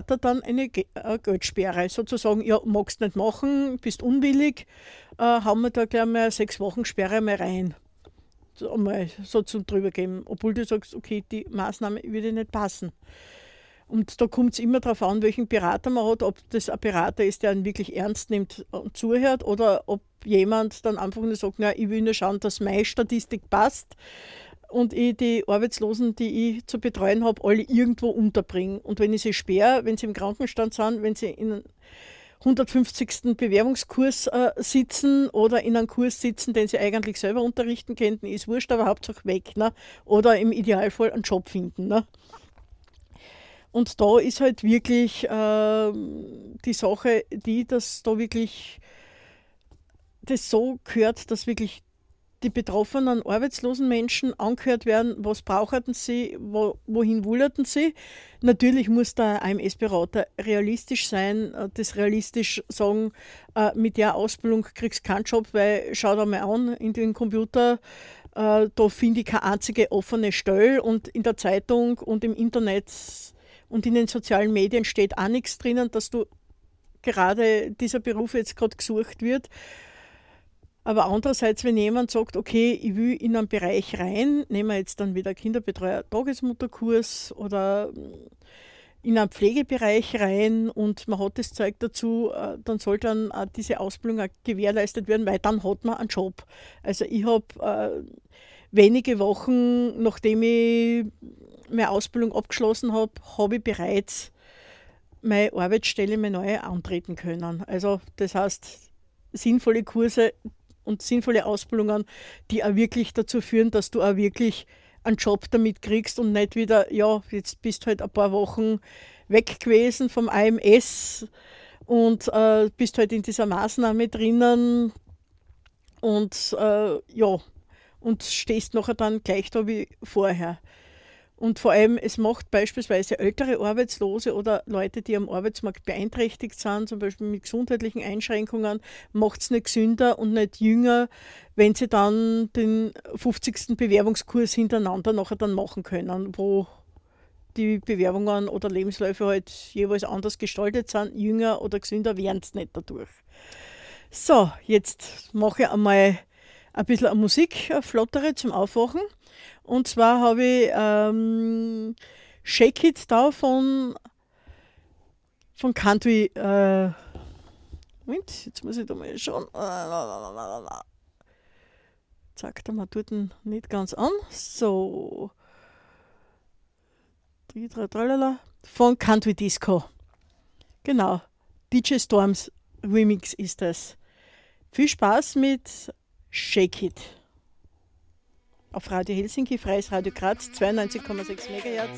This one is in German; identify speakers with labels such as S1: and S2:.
S1: Berater dann eine Geldsperre. Sozusagen, ja, magst nicht machen, bist unwillig, haben wir da gleich mal 6 Wochen Sperre mal rein. So, einmal so zum drüber geben, obwohl du sagst, okay, die Maßnahme würde nicht passen. Und da kommt es immer darauf an, welchen Berater man hat, ob das ein Berater ist, der ihn wirklich ernst nimmt und zuhört, oder ob jemand dann einfach nur sagt, na, ich will nur schauen, dass meine Statistik passt und ich die Arbeitslosen, die ich zu betreuen habe, alle irgendwo unterbringe. Und wenn ich sie sperre, wenn sie im Krankenstand sind, wenn sie in 150. Bewerbungskurs sitzen oder in einem Kurs sitzen, den sie eigentlich selber unterrichten könnten, ist wurscht, aber Hauptsache weg. Ne? Oder im Idealfall einen Job finden. Ne? Und da ist halt wirklich die Sache, dass da wirklich das so gehört, dass wirklich die betroffenen arbeitslosen Menschen angehört werden, was brauchten sie, wohin wollten sie. Natürlich muss der AMS-Berater realistisch sein, das realistisch sagen, mit der Ausbildung kriegst du keinen Job, weil schau dir mal an, in den Computer, da finde ich keine einzige offene Stelle und in der Zeitung und im Internet und in den sozialen Medien steht auch nichts drinnen, dass du gerade dieser Beruf jetzt gerade gesucht wird. Aber andererseits, wenn jemand sagt, okay, ich will in einen Bereich rein, nehmen wir jetzt dann wieder Kinderbetreuer Tagesmutterkurs oder in einen Pflegebereich rein und man hat das Zeug dazu, dann soll dann auch diese Ausbildung auch gewährleistet werden, weil dann hat man einen Job. Also ich habe wenige Wochen, nachdem ich meine Ausbildung abgeschlossen habe, habe ich bereits meine Arbeitsstelle, meine neue antreten können. Also das heißt, sinnvolle Kurse und sinnvolle Ausbildungen, die auch wirklich dazu führen, dass du auch wirklich einen Job damit kriegst und nicht wieder, ja, jetzt bist du halt ein paar Wochen weg gewesen vom AMS und bist halt in dieser Maßnahme drinnen und ja, und stehst nachher dann gleich da wie vorher. Und vor allem, es macht beispielsweise ältere Arbeitslose oder Leute, die am Arbeitsmarkt beeinträchtigt sind, zum Beispiel mit gesundheitlichen Einschränkungen, macht es nicht gesünder und nicht jünger, wenn sie dann den 50. Bewerbungskurs hintereinander nachher dann machen können, wo die Bewerbungen oder Lebensläufe halt jeweils anders gestaltet sind. Jünger oder gesünder werden es nicht dadurch. So, jetzt mache ich einmal ein bisschen eine Musik, eine flottere zum Aufwachen. Und zwar habe ich Shake It da von Country. Moment, jetzt muss ich da mal schauen. Zack, da man tut ihn nicht ganz an. So. Tralala. Von Country Disco. Genau. DJ Storms Remix ist das. Viel Spaß mit Shake It. Auf Radio Helsinki, Freies Radio Graz, 92,6 MHz.